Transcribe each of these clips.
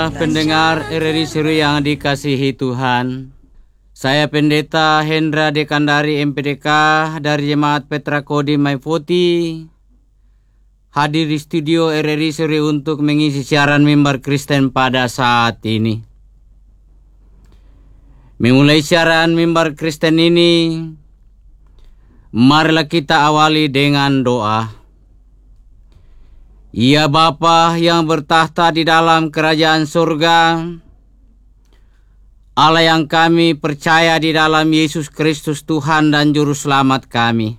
Pendengar RRI Seru yang dikasihi Tuhan, saya Pendeta Hendra Dekandari MPDK dari Jemaat Petra Kodim Maifoti hadir di studio RRI Seru untuk mengisi siaran mimbar Kristen pada saat ini. Memulai siaran mimbar Kristen ini, marilah kita awali dengan doa. Ya Bapa yang bertahta di dalam kerajaan surga, Allah yang kami percaya di dalam Yesus Kristus Tuhan dan Juru Selamat kami.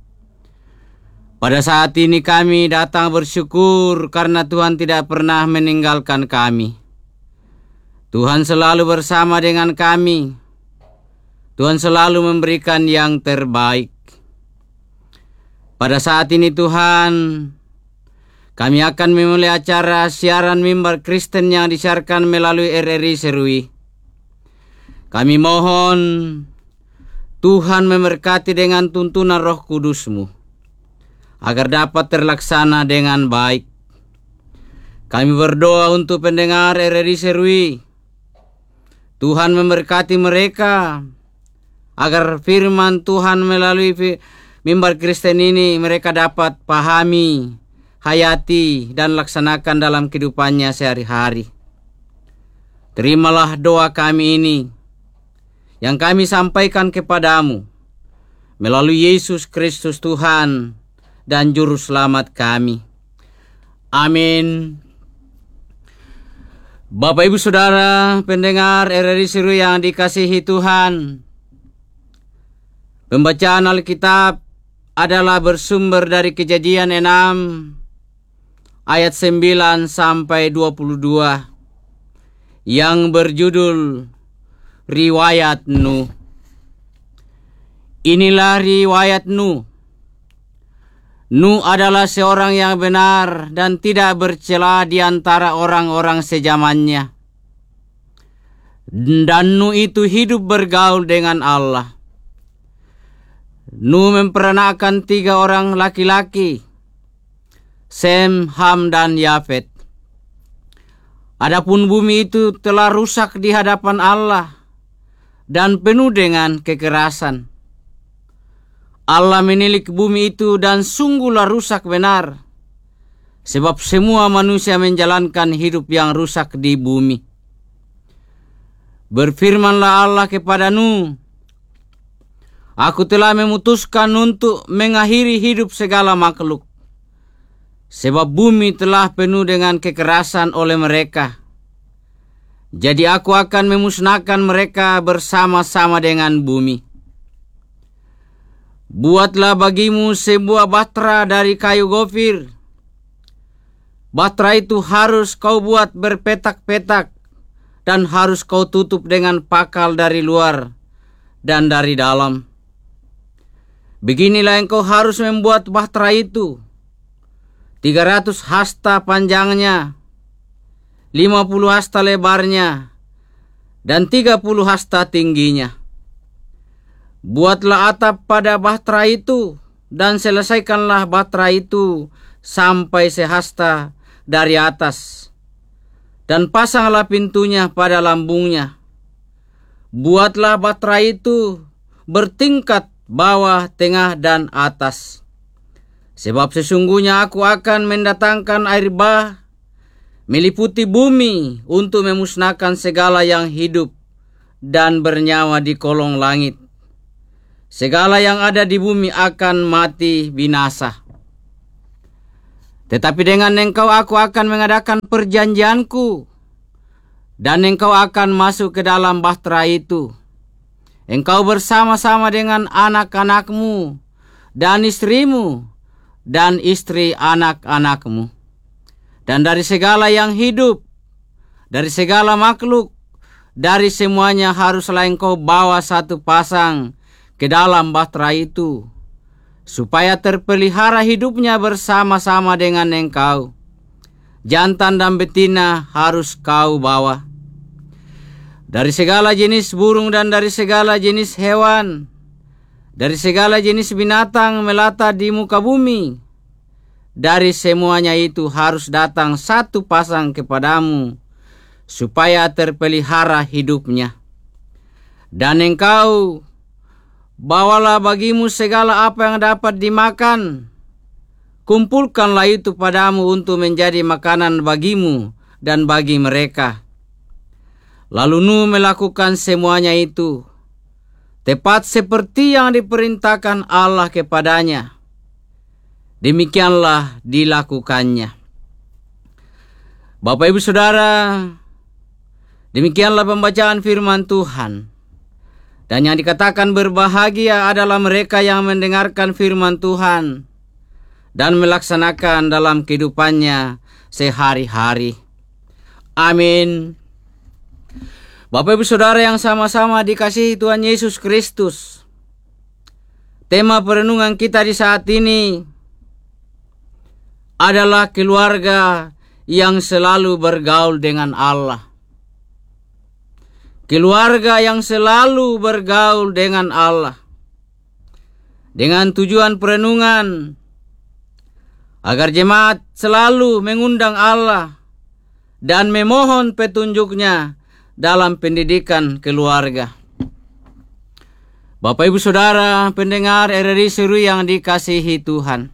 Pada saat ini kami datang bersyukur karena Tuhan tidak pernah meninggalkan kami. Tuhan selalu bersama dengan kami. Tuhan selalu memberikan yang terbaik. Pada saat ini Tuhan, kami akan memulai acara siaran mimbar Kristen yang disiarkan melalui RRI Serui. Kami mohon Tuhan memberkati dengan tuntunan Roh Kudus-Mu, agar dapat terlaksana dengan baik. Kami berdoa untuk pendengar RRI Serui. Tuhan memberkati mereka, agar firman Tuhan melalui mimbar Kristen ini mereka dapat pahami, hayati, dan laksanakan dalam kehidupannya sehari-hari. Terimalah doa kami ini yang kami sampaikan kepadamu melalui Yesus Kristus Tuhan dan Juru Selamat kami. Amin. Bapak Ibu Saudara pendengar RRI Seru yang dikasihi Tuhan, pembacaan Alkitab adalah bersumber dari Kejadian 6 ayat 9 sampai 22 yang berjudul Riwayat Nuh. Inilah riwayat Nuh. Nuh adalah seorang yang benar dan tidak bercela di antara orang-orang sejamannya. Dan Nuh itu hidup bergaul dengan Allah. Nuh memperanakan 3 orang laki-laki, Sem, Ham, dan Yafet. Adapun bumi itu telah rusak di hadapan Allah dan penuh dengan kekerasan. Allah menilik bumi itu dan sungguhlah rusak benar, sebab semua manusia menjalankan hidup yang rusak di bumi. Berfirmanlah Allah kepada Nuh, Aku telah memutuskan untuk mengakhiri hidup segala makhluk, sebab bumi telah penuh dengan kekerasan oleh mereka. Jadi aku akan memusnahkan mereka bersama-sama dengan bumi. Buatlah bagimu sebuah batra dari kayu gofir. Batra itu harus kau buat berpetak-petak dan harus kau tutup dengan pakal dari luar dan dari dalam. Beginilah engkau harus membuat batra itu. 300 hasta panjangnya, 50 hasta lebarnya, dan 30 hasta tingginya. Buatlah atap pada batra itu, dan selesaikanlah batra itu sampai sehasta dari atas, dan pasanglah pintunya pada lambungnya. Buatlah batra itu bertingkat bawah, tengah, dan atas. Sebab sesungguhnya aku akan mendatangkan air bah meliputi bumi untuk memusnahkan segala yang hidup dan bernyawa di kolong langit. Segala yang ada di bumi akan mati binasa. Tetapi dengan engkau aku akan mengadakan perjanjianku, dan engkau akan masuk ke dalam bahtera itu. Engkau bersama-sama dengan anak-anakmu dan istrimu dan istri anak-anakmu. Dan dari segala yang hidup, dari segala makhluk, dari semuanya haruslah engkau bawa satu pasang ke dalam bahtera itu, supaya terpelihara hidupnya bersama-sama dengan engkau. Jantan dan betina harus kau bawa. Dari segala jenis burung dan dari segala jenis hewan, dari segala jenis binatang melata di muka bumi, dari semuanya itu harus datang satu pasang kepadamu, supaya terpelihara hidupnya. Dan engkau bawalah bagimu segala apa yang dapat dimakan. Kumpulkanlah itu padamu untuk menjadi makanan bagimu dan bagi mereka. Lalu Nuh melakukan semuanya itu, tepat seperti yang diperintahkan Allah kepadanya. Demikianlah dilakukannya. Bapak Ibu Saudara, demikianlah pembacaan firman Tuhan. Dan yang dikatakan berbahagia adalah mereka yang mendengarkan firman Tuhan dan melaksanakan dalam kehidupannya sehari-hari. Amin. Bapak Ibu Saudara yang sama-sama dikasihi Tuhan Yesus Kristus, tema perenungan kita di saat ini adalah keluarga yang selalu bergaul dengan Allah. Keluarga yang selalu bergaul dengan Allah. Dengan tujuan perenungan agar jemaat selalu mengundang Allah dan memohon petunjuknya dalam pendidikan keluarga. Bapak Ibu Saudara pendengar RRI Seru yang dikasihi Tuhan,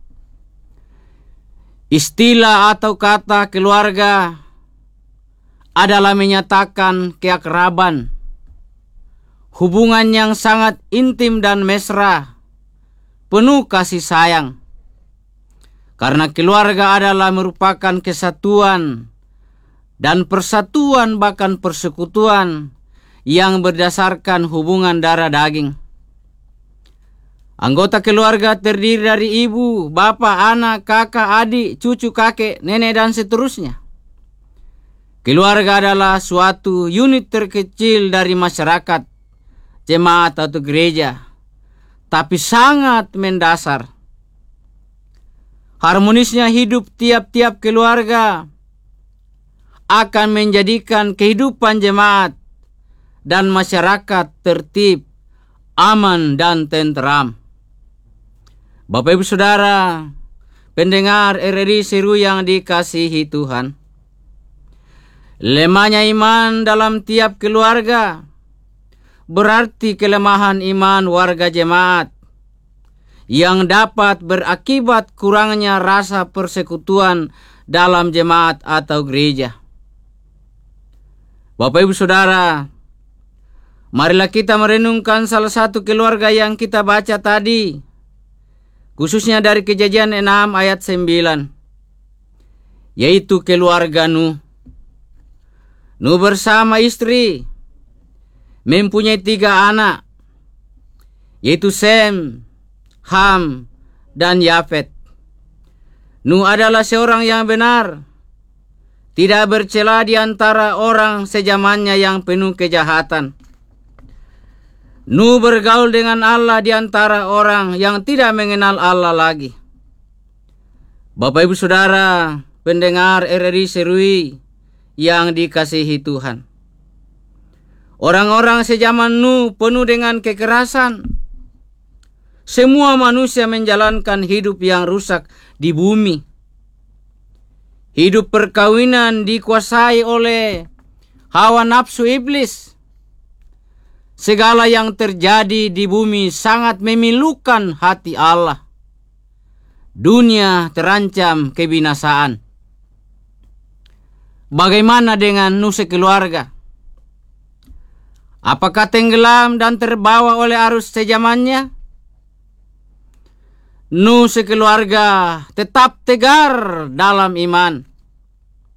istilah atau kata keluarga adalah menyatakan keakraban, hubungan yang sangat intim dan mesra, penuh kasih sayang. Karena keluarga adalah merupakan kesatuan dan persatuan bahkan persekutuan yang berdasarkan hubungan darah daging. Anggota keluarga terdiri dari ibu, bapak, anak, kakak, adik, cucu, kakek, nenek, dan seterusnya. Keluarga adalah suatu unit terkecil dari masyarakat, jemaat atau gereja, tapi sangat mendasar. Harmonisnya hidup tiap-tiap keluarga akan menjadikan kehidupan jemaat dan masyarakat tertib, aman, dan tentram. Bapak Ibu Saudara, pendengar RRI Seru yang dikasihi Tuhan, lemahnya iman dalam tiap keluarga berarti kelemahan iman warga jemaat yang dapat berakibat kurangnya rasa persekutuan dalam jemaat atau gereja. Bapak Ibu Saudara, marilah kita merenungkan salah satu keluarga yang kita baca tadi, khususnya dari Kejadian 6 ayat 9, yaitu keluarga Nuh. Nuh bersama istri mempunyai 3 anak, yaitu Sem, Ham, dan Yafet. Nuh adalah seorang yang benar, tidak bercela di antara orang sejamannya yang penuh kejahatan. Nuh bergaul dengan Allah di antara orang yang tidak mengenal Allah lagi. Bapak Ibu Saudara, pendengar RRI Serui yang dikasihi Tuhan, orang-orang sejaman Nuh penuh dengan kekerasan. Semua manusia menjalankan hidup yang rusak di bumi. Hidup perkawinan dikuasai oleh hawa nafsu iblis. Segala yang terjadi di bumi sangat memilukan hati Allah. Dunia terancam kebinasaan. Bagaimana dengan Nuh sekeluarga? Apakah tenggelam dan terbawa oleh arus sejamannya? Nuh sekeluarga tetap tegar dalam iman.